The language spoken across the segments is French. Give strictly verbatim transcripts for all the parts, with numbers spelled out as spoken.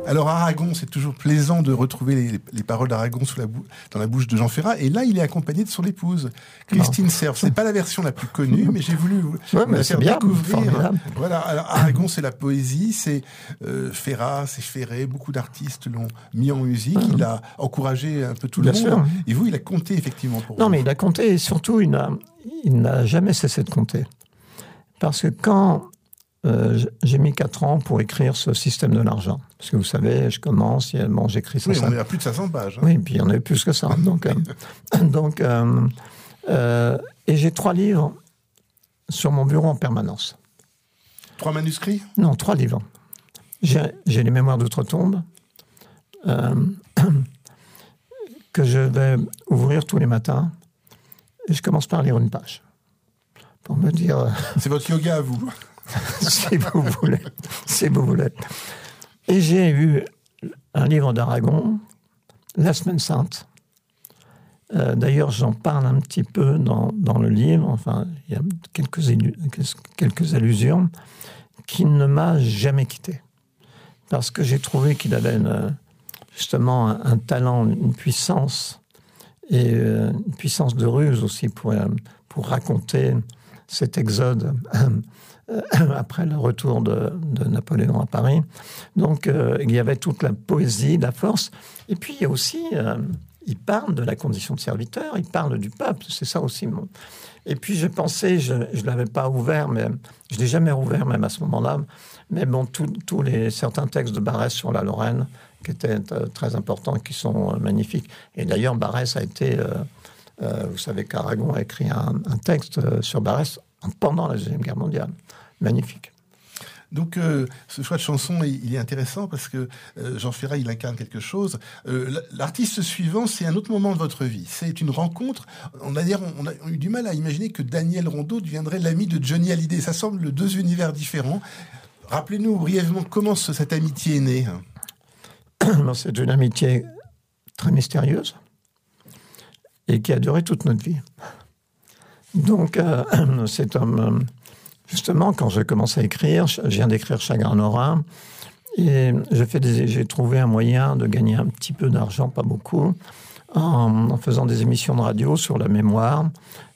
Alors Aragon, c'est toujours plaisant de retrouver les, les paroles d'Aragon sous la bou- dans la bouche de Jean Ferrat. Et là, il est accompagné de son épouse, Christine Cerf. C'est pas la version la plus connue, mais j'ai voulu vous, ouais, vous mais la c'est faire bien, découvrir. formidable. Voilà. Alors Aragon, c'est la poésie, c'est euh, Ferrat, c'est Ferré. Beaucoup d'artistes l'ont mis en musique. Mmh. Il a encouragé un peu tout Bien le sûr. monde. Et vous, il a compté effectivement pour Non, vous. mais il a compté et surtout, il n'a, il n'a jamais cessé de compter. Parce que quand euh, j'ai mis quatre ans pour écrire ce système de l'argent, parce que vous savez, je commence, et, bon, j'écris ça. Oui, on est à plus de cinq cents pages. Hein. Oui, puis il y en avait plus que ça. Donc, euh, donc, euh, euh, et j'ai trois livres sur mon bureau en permanence. Trois manuscrits ? Non, trois livres. J'ai, j'ai les Mémoires d'outre-tombe, euh, que je vais ouvrir tous les matins, et je commence par lire une page. Pour me dire... Euh, c'est votre yoga à vous. si vous voulez. Si vous voulez. Et j'ai eu un livre d'Aragon, La Semaine Sainte. Euh, d'ailleurs, j'en parle un petit peu dans, dans le livre. Enfin, il y a quelques, illu- quelques allusions qui ne m'a jamais quitté. Parce que j'ai trouvé qu'il avait une, justement un, un talent, une puissance, et euh, une puissance de ruse aussi pour, euh, pour raconter cet exode euh, après le retour de, de Napoléon à Paris. Donc, euh, il y avait toute la poésie, la force. Et puis, il y a aussi... Euh, il parle de la condition de serviteur, il parle du peuple, c'est ça aussi. Mon... Et puis, j'ai pensé, je ne l'avais pas ouvert, mais je ne l'ai jamais ouvert même à ce moment-là, mais bon, tous les certains textes de Barrès sur la Lorraine, qui étaient euh, très importants, qui sont euh, magnifiques. Et d'ailleurs, Barrès a été... Euh, euh, vous savez qu'Aragon a écrit un, un texte euh, sur Barrès pendant la Deuxième Guerre mondiale. Magnifique. Donc, euh, ce choix de chanson, il, il est intéressant parce que euh, Jean Ferrat, il incarne quelque chose. Euh, l'artiste suivant, c'est un autre moment de votre vie. C'est une rencontre. On a, dire, on a eu du mal à imaginer que Daniel Rondeau deviendrait l'ami de Johnny Hallyday. Ça semble deux univers différents. Rappelez-nous brièvement comment ce, cette amitié est née. C'est une amitié très mystérieuse et qui a duré toute notre vie. Donc, euh, c'est un... Euh, Justement, quand je commence à écrire, je viens d'écrire Chagrin Norin, et je fais des, j'ai trouvé un moyen de gagner un petit peu d'argent, pas beaucoup, en, en faisant des émissions de radio sur la mémoire,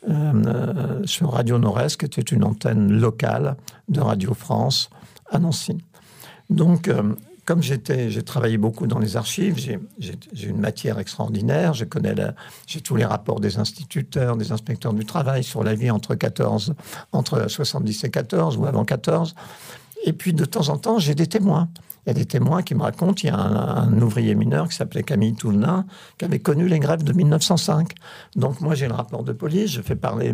euh, sur Radio Nord-Est, qui était une antenne locale de Radio France à Nancy. Donc, euh, comme j'étais, j'ai travaillé beaucoup dans les archives, j'ai, j'ai, j'ai une matière extraordinaire, je connais la, j'ai tous les rapports des instituteurs, des inspecteurs du travail sur la vie entre quatorze, entre soixante-dix et quatorze ou avant quatorze. Et puis de temps en temps, j'ai des témoins. Il y a des témoins qui me racontent, il y a un, un ouvrier mineur qui s'appelait Camille Touvenin, qui avait connu les grèves de mille neuf cent cinq. Donc moi, j'ai le rapport de police, je fais parler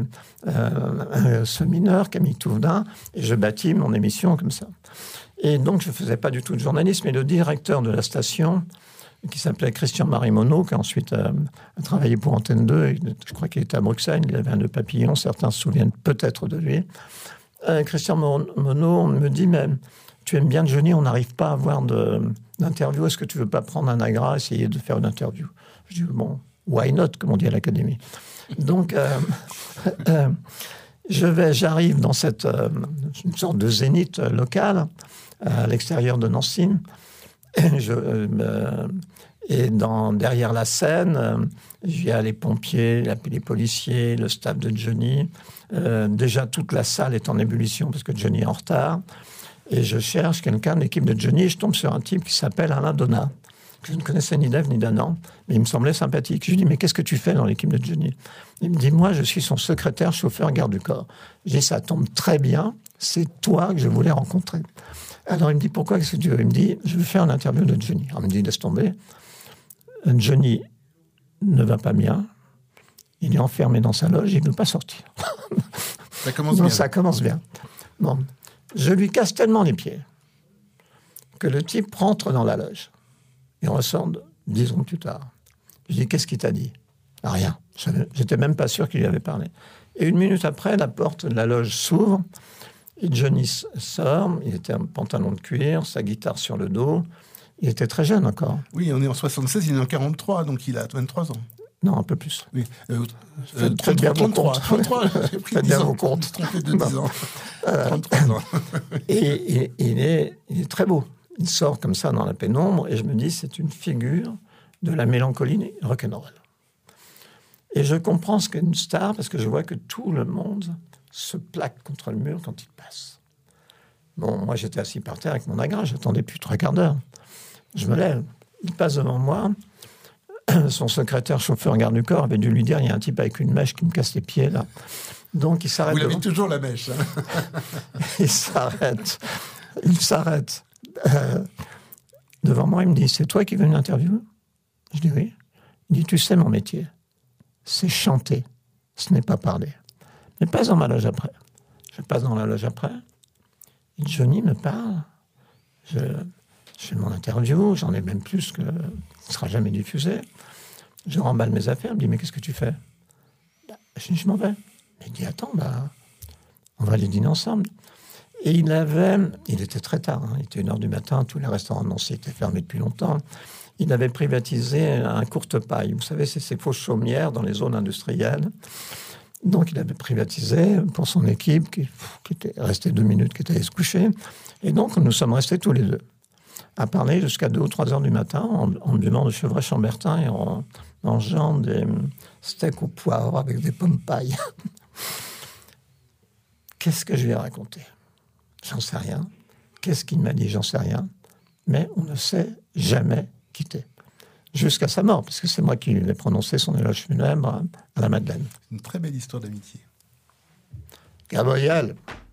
euh, ce mineur, Camille Touvenin, et je bâtis mon émission comme ça. Et donc, je ne faisais pas du tout de journalisme. Et le directeur de la station, qui s'appelait Christian-Marie Monod, qui a ensuite euh, a travaillé pour Antenne deux, et je crois qu'il était à Bruxelles, il avait un nœud papillon, certains se souviennent peut-être de lui. Euh, Christian Monod me dit, mais tu aimes bien Johnny, on n'arrive pas à avoir de, d'interview, est-ce que tu ne veux pas prendre un agra, essayer de faire une interview? Je dis, bon, why not, comme on dit à l'Académie. Donc, euh, euh, je vais, j'arrive dans cette euh, une sorte de zénith local, à l'extérieur de Nancy. Et, je, euh, et dans, derrière la scène, euh, il y a les pompiers, les policiers, le staff de Johnny. Euh, déjà, toute la salle est en ébullition parce que Johnny est en retard. Et je cherche quelqu'un de l'équipe de Johnny et je tombe sur un type qui s'appelle Alain Donat, que je ne connaissais ni d'Ève ni d'Adam, mais il me semblait sympathique. Je lui dis, mais qu'est-ce que tu fais dans l'équipe de Johnny? Il me dit, moi, je suis son secrétaire, chauffeur, garde du corps. Je dis, ça tombe très bien, c'est toi que je voulais rencontrer. Alors, il me dit, pourquoi, qu'est-ce que tu veux? Il me dit, je veux faire une interview de Johnny. Alors, il me dit, laisse tomber. Johnny ne va pas bien. Il est enfermé dans sa loge, il ne veut pas sortir. Ça commence Donc, bien. ça commence bien. Bon, je lui casse tellement les pieds que le type rentre dans la loge. Il ressort dix secondes plus tard. Je dis, qu'est-ce qu'il t'a dit? Ah, rien. J'étais même pas sûr qu'il lui avait parlé. Et une minute après, la porte de la loge s'ouvre. Et Johnny sort, il était un pantalon de cuir, sa guitare sur le dos. Il était très jeune encore. Oui, on est en soixante-seize, il est en quarante-trois, donc il a vingt-trois ans. Non, un peu plus. Oui. Euh, euh, Faites bien vos comptes. trente-trois, j'ai pris Faites dix bien ans. vos comptes. Je me suis trompé de dix ans. Euh, trente-trois ans. et, et, et il, est, il est très beau. il sort comme ça dans la pénombre, et je me dis, c'est une figure de la mélancolie rock'n'roll. Et je comprends ce qu'est une star, parce que je vois que tout le monde se plaque contre le mur quand il passe. Bon, moi, j'étais assis par terre avec mon agra, j'attendais plus trois quarts d'heure. Je me lève, il passe devant moi. Son secrétaire, chauffeur, garde du corps avait dû lui dire, il y a un type avec une mèche qui me casse les pieds, là. Donc, il s'arrête. Vous l'avez devant... toujours, la mèche. Hein. il s'arrête. Il s'arrête. Euh, devant moi, il me dit, c'est toi qui veux une interview? Je dis oui. Il dit, tu sais, mon métier, c'est chanter, ce n'est pas parler. Mais passe dans ma loge après. Je passe dans la loge après. Et Johnny me parle. Je, je fais mon interview, j'en ai même plus que... ne sera jamais diffusé. Je remballe mes affaires, il me dit, mais qu'est-ce que tu fais? Je dis, je m'en vais. Il dit, attends, bah, on va aller dîner ensemble. Et il avait, il était très tard, hein, il était une heure du matin, tous les restaurants de Nancy étaient fermés depuis longtemps. Il avait privatisé un courte paille. Vous savez, c'est ces fausses chaumières dans les zones industrielles. Donc, il avait privatisé pour son équipe, qui, qui était restée deux minutes, qui était allée se coucher. Et donc, nous sommes restés tous les deux à parler jusqu'à deux ou trois heures du matin en, en buvant de chevreuil chambertin et en mangeant des steaks au poivre avec des pommes pailles. Qu'est-ce que je lui ai raconté? J'en sais rien. Qu'est-ce qu'il m'a dit? J'en sais rien. Mais on ne s'est jamais quitté. Jusqu'à sa mort, parce que c'est moi qui lui ai prononcé son éloge funèbre à la Madeleine. Une très belle histoire d'amitié. Gabriel.